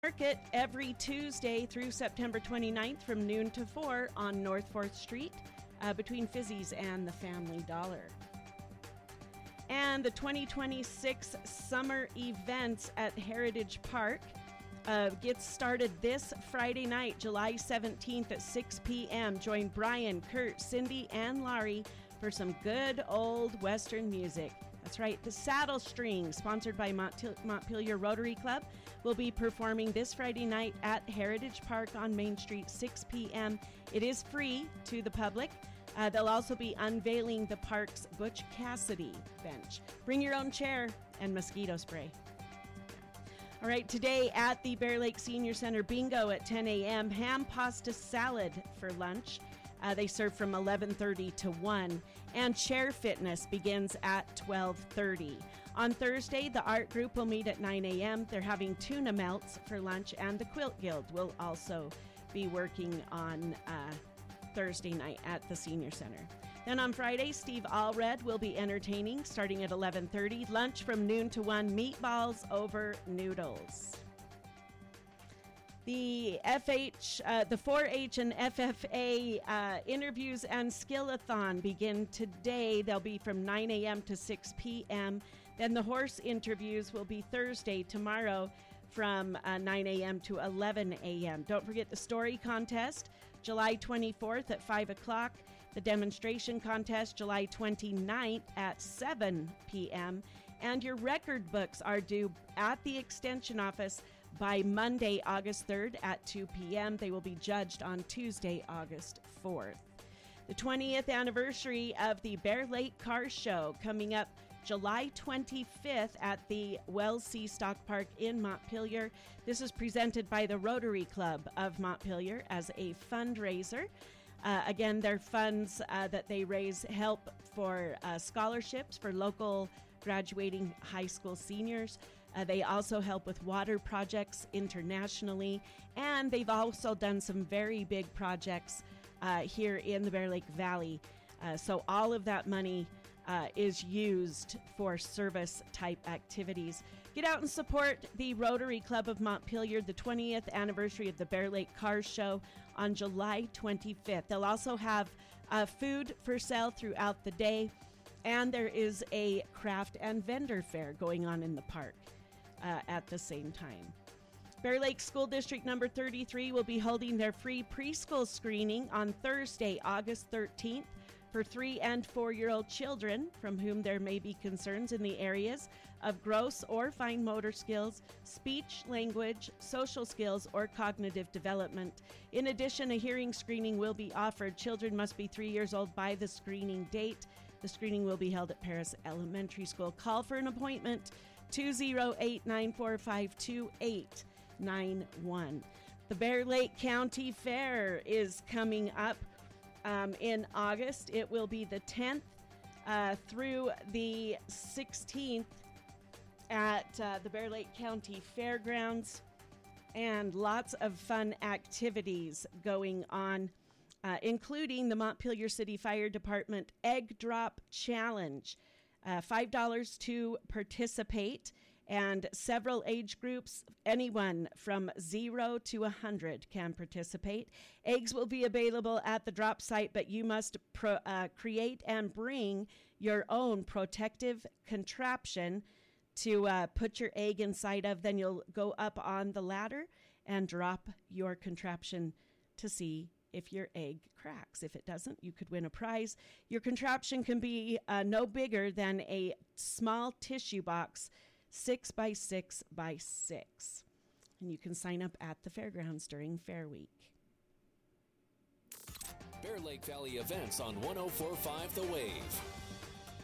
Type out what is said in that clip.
Market every Tuesday through September 29th from noon to 4 on North 4th Street between Fizzy's and the Family Dollar. And the 2026 summer events at Heritage Park gets started this Friday night, July 17th at 6 p.m. Join Brian, Kurt, Cindy, and Laurie for some good old Western music. That's right, the Saddle String, sponsored by Montpelier Rotary Club, will be performing this Friday night at Heritage Park on Main Street, 6 p.m. It is free to the public. They'll also be unveiling the park's Butch Cassidy bench. Bring your own chair and mosquito spray. All right, today at the Bear Lake Senior Center Bingo at 10 a.m., ham pasta salad for lunch. They serve from 11:30 to 1, and Chair Fitness begins at 12:30. On Thursday, the art group will meet at 9 a.m. They're having tuna melts for lunch, and the Quilt Guild will also be working on Thursday night at the Senior Center. Then on Friday, Steve Allred will be entertaining starting at 11:30. Lunch from noon to 1, meatballs over noodles. The the 4-H and FFA interviews and skill-a-thon begin today. They'll be from 9 a.m. to 6 p.m. Then the horse interviews will be Thursday, tomorrow, from 9 a.m. to 11 a.m. Don't forget the story contest, July 24th at 5 o'clock. The demonstration contest, July 29th at 7 p.m. And your record books are due at the Extension office by Monday, August 3rd at 2 p.m. They will be judged on Tuesday, August 4th. The 20th anniversary of the Bear Lake Car Show coming up July 25th at the Wells C. Stock Park in Montpelier. This is presented by the Rotary Club of Montpelier as a fundraiser. Again, their funds that they raise help for scholarships for local graduating high school seniors. They also help with water projects internationally, and they've also done some very big projects here in the Bear Lake Valley. So all of that money is used for service-type activities. Get out and support the Rotary Club of Montpelier, the 20th anniversary of the Bear Lake Car Show on July 25th. They'll also have food for sale throughout the day, and there is a craft and vendor fair going on in the park at the same time. Bear Lake School District number 33 will be holding their free preschool screening on Thursday, August 13th for 3 and 4-year-old children from whom there may be concerns in the areas of gross or fine motor skills, speech, language, social skills, or cognitive development. In addition, a hearing screening will be offered. Children must be 3 years old by the screening date. The screening will be held at Paris Elementary School. Call for an appointment, 208-945-2891. The Bear Lake County Fair is coming up in August. It will be the 10th through the 16th at the Bear Lake County Fairgrounds, and lots of fun activities going on, including the Montpelier City Fire Department Egg Drop Challenge. $5 to participate, and several age groups, anyone from 0 to 100 can participate. Eggs will be available at the drop site, but you must create and bring your own protective contraption to put your egg inside of. Then you'll go up on the ladder and drop your contraption to see if your egg cracks. If it doesn't, you could win a prize. Your contraption can be no bigger than a small tissue box, 6 by 6 by 6. And you can sign up at the fairgrounds during Fair Week. Bear Lake Valley events on 104.5 The Wave.